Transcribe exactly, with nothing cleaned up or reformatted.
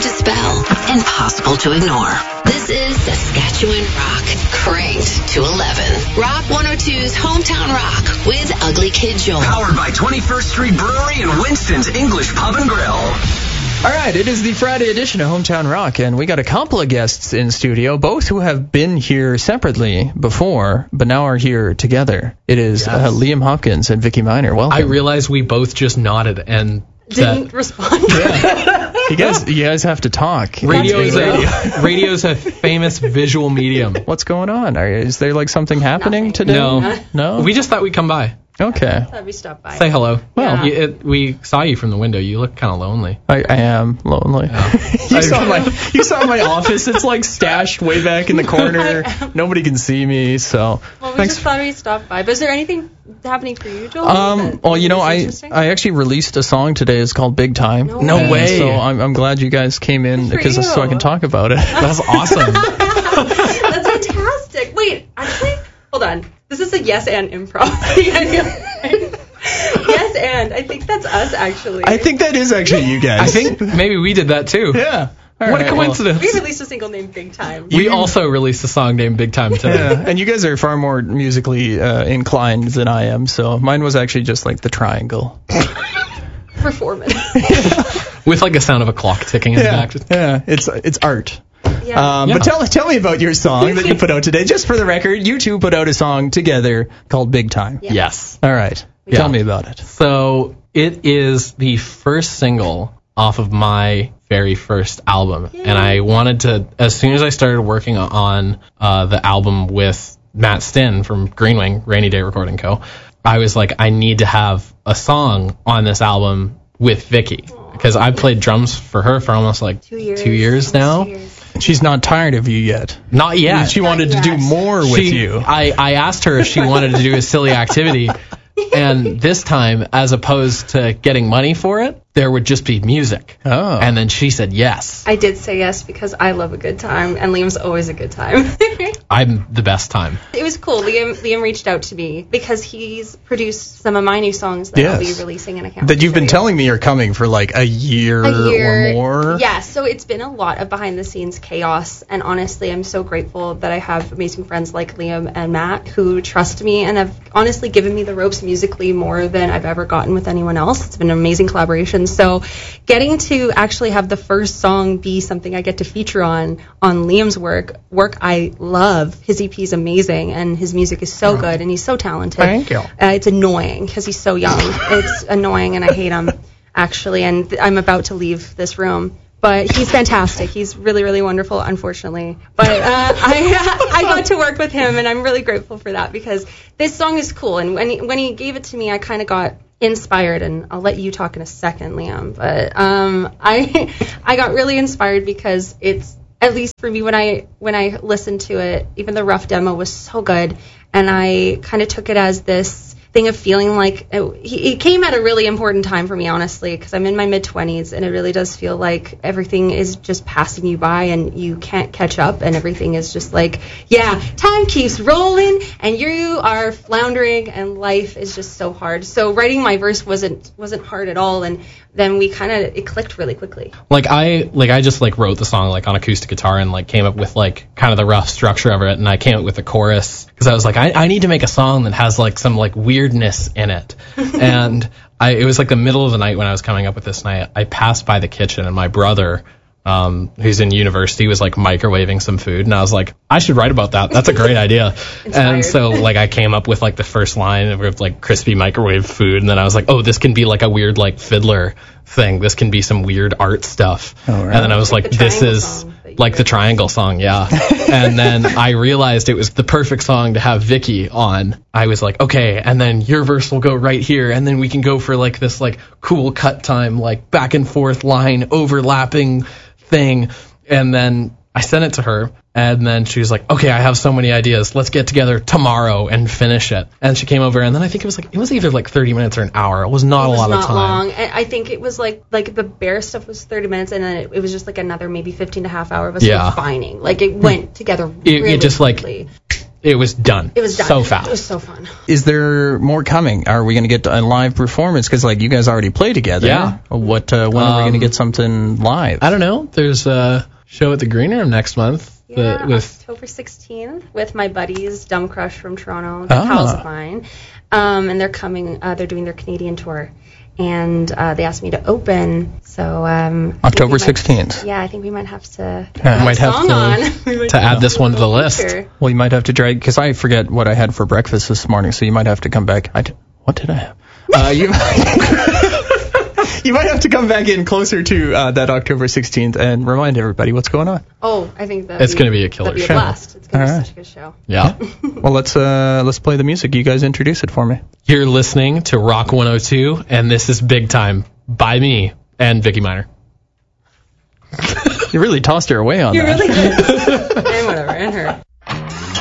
to spell, impossible to ignore. This is Saskatchewan Rock, cranked to eleven. Rock one oh two's Hometown Rock with Ugly Kid Joel. Powered by twenty-first Street Brewery and Winston's English Pub and Grill. All right, it is the Friday edition of Hometown Rock, and we got a couple of guests in studio, both who have been here separately before, but now are here together. It is yes. uh, Liam Hopkins and Vicky Miner. Welcome. I realized we both just nodded and didn't that, respond. Yeah. You guys, you guys have to talk. Radio is a radio is a famous visual medium. What's going on? Are, is there like something happening Nothing. today? No, no. We just thought we'd come by. Okay. I thought we stopped by. Say hello. Well, yeah. you, it, we saw you from the window. You look kind of lonely. I, I am lonely. Yeah. you saw my you saw my office. It's like stashed way back in the corner. Nobody can see me. So. Well, we Thanks. just thought we'd stop by. But is there anything happening for you, Joel? Um. Well, you know, I I actually released a song today. It's called Big Time. No, no way. way. So I'm I'm glad you guys came in because so I can talk about it. That was awesome. That's fantastic. Wait, actually, hold on. This is a yes and improv. Yes, and I think that's us, actually. I think that is actually you guys. I think maybe we did that too. Yeah. All what right, a coincidence. We released a single named Big Time. We also released a song named Big Time today. Yeah, and you guys are far more musically uh, inclined than I am, so mine was actually just like the triangle. Performance. With like a sound of a clock ticking in Yeah, the back. yeah, it's it's art. Yeah. Um, Yeah. But tell tell me about your song that you put out today. Just for the record, you two put out a song together called Big Time. Yeah. Yes. All right. Yeah. Tell me about it. So it is the first single off of my very first album. Yay. And I wanted to, as soon as I started working on uh, the album with Matt Stinn from Greenwing, Rainy Day Recording Co., I was like, I need to have a song on this album with Vicky. Because I played drums for her for almost like Two years. two years Almost now. two years. She's not tired of you yet. Not yet. She wanted Not to do yet. more with She- you. I, I asked her if she wanted to do a silly activity. And this time, as opposed to getting money for it, there would just be music. Oh. And then she said yes. I did say yes because I love a good time, and Liam's always a good time. I'm the best time. It was cool. Liam Liam reached out to me because he's produced some of my new songs that I'll be Yes. releasing, and I can't That wait you've to been show you. telling me are coming for like a year, A year or more. Yeah, so it's been a lot of behind the scenes chaos, and honestly, I'm so grateful that I have amazing friends like Liam and Matt who trust me and have honestly given me the ropes musically more than I've ever gotten with anyone else. It's been an amazing collaboration. So getting to actually have the first song be something I get to feature on on Liam's work, work I love. His E P is amazing, and his music is so good, and he's so talented. Thank you. Uh, it's annoying because he's so young. It's annoying, and I hate him, actually, and th- I'm about to leave this room. But he's fantastic. He's really, really wonderful, unfortunately. But uh, I I got to work with him, and I'm really grateful for that because this song is cool. And when he, when he gave it to me, I kind of got inspired, and I'll let you talk in a second, Liam. But um, I I got really inspired because it's, at least for me, when I when I listened to it, even the rough demo was so good, and I kind of took it as this thing of feeling like it, it came at a really important time for me, honestly, because I'm in my mid twenties, and it really does feel like everything is just passing you by and you can't catch up, and everything is just like, yeah, time keeps rolling and you are floundering and life is just so hard. So writing my verse wasn't wasn't hard at all, and then we kind of, it clicked really quickly. Like I like I just like wrote the song like on acoustic guitar and like came up with like kind of the rough structure of it, and I came up with the chorus because I was like I, I need to make a song that has like some like weirdness in it. And I it was like the middle of the night when I was coming up with this, and I, I passed by the kitchen, and my brother, um, who's in university, was like microwaving some food, and I was like, I should write about that. That's a great idea. And so like I came up with like the first line with like crispy microwave food, and then I was like, oh, this can be like a weird like fiddler thing. This can be some weird art stuff. Oh, right. And then I was like, Like the this triangle is song that you like the wrote. triangle song, yeah. And then I realized it was the perfect song to have Vicky on. I was like, okay, and then your verse will go right here, and then we can go for like this like cool cut time, like back and forth line overlapping thing. And then I sent it to her, and then she was like, okay, I have so many ideas. Let's get together tomorrow and finish it. And she came over, and then I think it was like, it was either like thirty minutes or an hour. It was not It a was lot not of time. long. And I think it was like like the bare stuff was thirty minutes, and then it, it was just like another maybe fifteen and a half hour of us Yeah. refining. Like it went together It- it really just, like, quickly. it was done. It was done. So fast. It was so fun. Is there more coming? Are we going to get a live performance? Because like you guys already play together. Yeah. What? Uh, when Um, are we going to get something live? I don't know. There's a show at the Green Room next month. Yeah, that- with October sixteenth with my buddies, Dumb Crush from Toronto, the Ah. pals of mine. Um, and they're coming, uh, they're doing their Canadian tour. And uh, they asked me to open, so... Um, I think October we might- sixteenth. Yeah, I think we might have to Yeah, add might a have song to- on. We might to have add this one to the do a list. feature. Well, you might have to drag, because I forget what I had for breakfast this morning, so you might have to come back. I did, what did I have? Uh, you, you might have to come back in closer to uh, that October sixteenth and remind everybody what's going on. Oh, I think that It's gonna be a killer that'd be show. a blast. It's going to be All right. such a good show. yeah. Well, let's uh, let's play the music. You guys introduce it for me. You're listening to Rock one oh two, and this is Big Time by me and Vicky Miner. You really tossed her away on You that. really did. And whatever, and her.